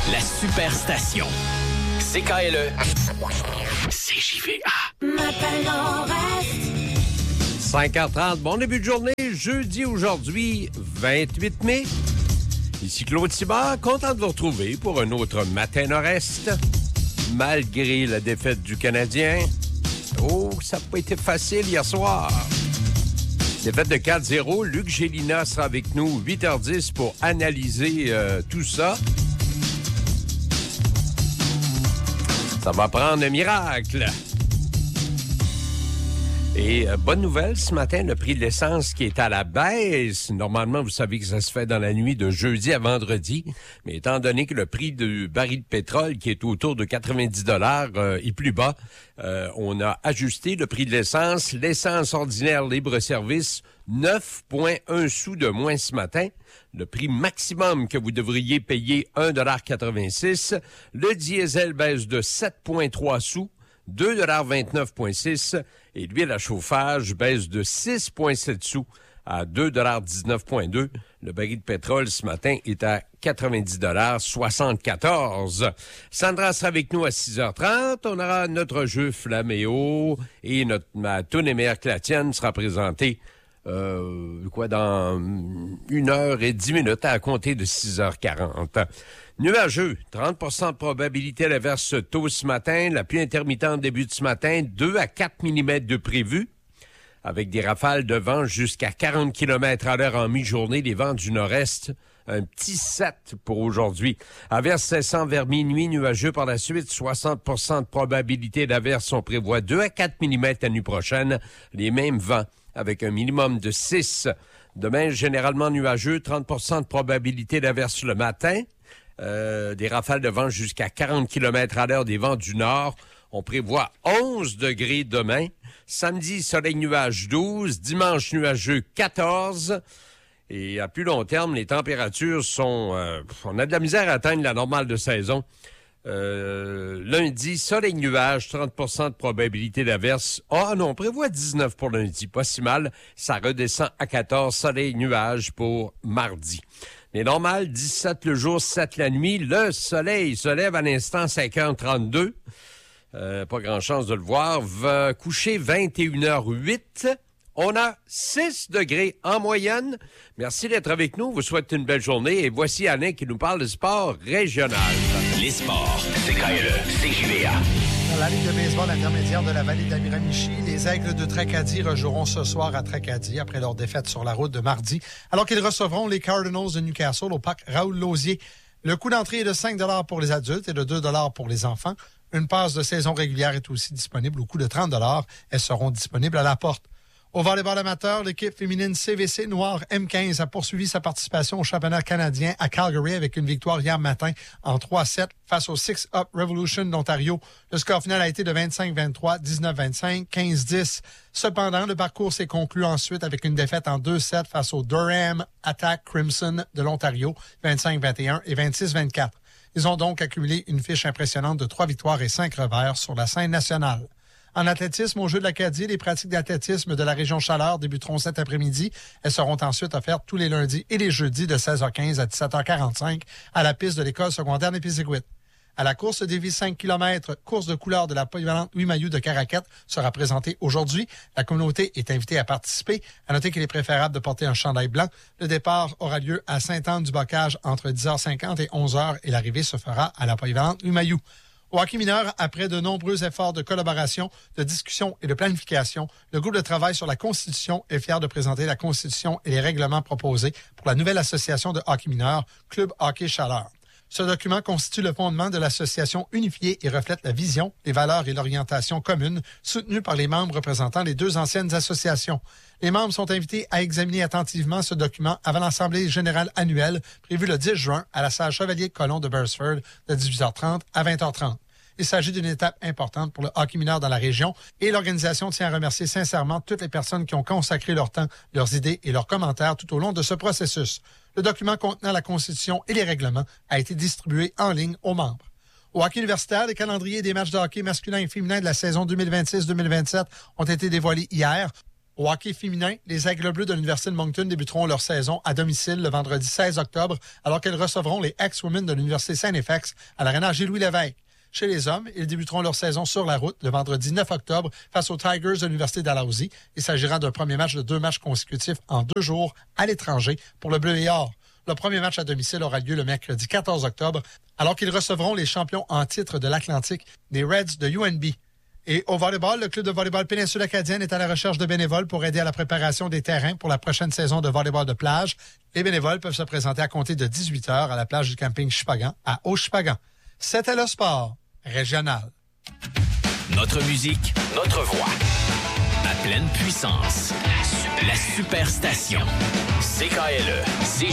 La Superstation. CKLE. CJVA. Matin Nord-Est. 5h30, bon début de journée, jeudi aujourd'hui, 28 mai. Ici Claude Simard, content de vous retrouver pour un autre Matin Nord-Est. Malgré la défaite du Canadien, ça n'a pas été facile hier soir. Défaite de 4-0, Luc Gélina sera avec nous 8h10 pour analyser tout ça. Ça va prendre un miracle. Et bonne nouvelle, ce matin, le prix de l'essence qui est à la baisse. Normalement, vous savez que ça se fait dans la nuit de jeudi à vendredi. Mais étant donné que le prix du baril de pétrole qui est autour de 90 $ est plus bas, on a ajusté le prix de l'essence. L'essence ordinaire libre-service, 9,1 sous de moins ce matin. Le prix maximum que vous devriez payer, 1,86 $. Le diesel baisse de 7,3 sous. 2,29,6 $. Et l'huile à chauffage baisse de 6,7 sous à 2,19,2 $. Le baril de pétrole ce matin est à 90,74 $. Sandra sera avec nous à 6h30. On aura notre jeu Flaméo et ma toune et meilleure que la tienne sera présentée dans 1h10 à compter de 6h40. Nuageux, 30% de probabilité d'averse tôt ce matin. La pluie intermittente débute ce matin, 2 à 4 mm de prévu, avec des rafales de vent jusqu'à 40 km/h en mi-journée. Les vents du nord-est, un petit 7 pour aujourd'hui. Averse cessant vers minuit, nuageux par la suite, 60% de probabilité d'averse. On prévoit 2 à 4 mm la nuit prochaine. Les mêmes vents, avec un minimum de 6. Demain, généralement nuageux, 30% de probabilité d'averse le matin. Des rafales de vent jusqu'à 40 km/h des vents du nord. On prévoit 11 degrés demain. Samedi, soleil nuage 12. Dimanche, nuageux 14. Et à plus long terme, les températures sont... on a de la misère à atteindre la normale de saison. Lundi, soleil nuage, 30% de probabilité d'averse. On prévoit 19 pour lundi, pas si mal. Ça redescend à 14, soleil nuage pour mardi. Les normales, 17 le jour, 7 la nuit. Le soleil se lève à l'instant 5h32. Pas grand chance de le voir. Va coucher 21h08. On a 6 degrés en moyenne. Merci d'être avec nous. Vous souhaite une belle journée. Et voici Alain qui nous parle de sport régional. Les sports, CKLE, CJVA. Dans la Ligue de baseball intermédiaire de la vallée d'Amiramichi, les Aigles de Tracadie rejoueront ce soir à Tracadie après leur défaite sur la route de mardi, alors qu'ils recevront les Cardinals de Newcastle au parc Raoul-Lausier. Le coût d'entrée est de 5 $ pour les adultes et de 2 $ pour les enfants. Une passe de saison régulière est aussi disponible au coût de 30 $. Elles seront disponibles à la porte. Au volleyball amateur, l'équipe féminine CVC Noire M15 a poursuivi sa participation au championnat canadien à Calgary avec une victoire hier matin en 3-7 face au Six Up Revolution d'Ontario. Le score final a été de 25-23, 19-25, 15-10. Cependant, le parcours s'est conclu ensuite avec une défaite en 2-7 face au Durham Attack Crimson de l'Ontario, 25-21 et 26-24. Ils ont donc accumulé une fiche impressionnante de 3 victoires et 5 revers sur la scène nationale. En athlétisme, au Jeux de l'Acadie, les pratiques d'athlétisme de la région Chaleur débuteront cet après-midi. Elles seront ensuite offertes tous les lundis et les jeudis de 16h15 à 17h45 à la piste de l'école secondaire d'Épizéguit. À la course défi 5 km, course de couleur de la polyvalente Louis Mailloux de Caraquette sera présentée aujourd'hui. La communauté est invitée à participer. À noter qu'il est préférable de porter un chandail blanc. Le départ aura lieu à Sainte-Anne-du-Bocage entre 10h50 et 11h et l'arrivée se fera à la polyvalente Louis Mailloux. Au hockey mineur, après de nombreux efforts de collaboration, de discussion et de planification, le groupe de travail sur la Constitution est fier de présenter la Constitution et les règlements proposés pour la nouvelle association de hockey mineur, Club Hockey Chaleur. Ce document constitue le fondement de l'association unifiée et reflète la vision, les valeurs et l'orientation communes soutenues par les membres représentant les deux anciennes associations. Les membres sont invités à examiner attentivement ce document avant l'Assemblée générale annuelle prévue le 10 juin à la salle Chevalier-Colomb de Beresford de 18h30 à 20h30. Il s'agit d'une étape importante pour le hockey mineur dans la région et l'organisation tient à remercier sincèrement toutes les personnes qui ont consacré leur temps, leurs idées et leurs commentaires tout au long de ce processus. Le document contenant la Constitution et les règlements a été distribué en ligne aux membres. Au hockey universitaire, les calendriers des matchs de hockey masculin et féminin de la saison 2026-2027 ont été dévoilés hier. Au hockey féminin, les Aigles Bleus de l'Université de Moncton débuteront leur saison à domicile le vendredi 16 octobre, alors qu'elles recevront les ex-women de l'Université Saint-FX à l'Arena Gilles-Louis-Lévesque. Chez les hommes, ils débuteront leur saison sur la route le vendredi 9 octobre face aux Tigers de l'Université Dalhousie. Il s'agira d'un premier match de 2 matchs consécutifs en 2 jours à l'étranger pour le Bleu et Or. Le premier match à domicile aura lieu le mercredi 14 octobre, alors qu'ils recevront les champions en titre de l'Atlantique, les Reds de UNB. Et au volleyball, le club de volleyball Péninsule Acadienne est à la recherche de bénévoles pour aider à la préparation des terrains pour la prochaine saison de volleyball de plage. Les bénévoles peuvent se présenter à compter de 18h à la plage du camping Chupagan à Haut-Chupagan. C'était le sport régional. Notre musique, notre voix. À pleine puissance. La Superstation. CKLE.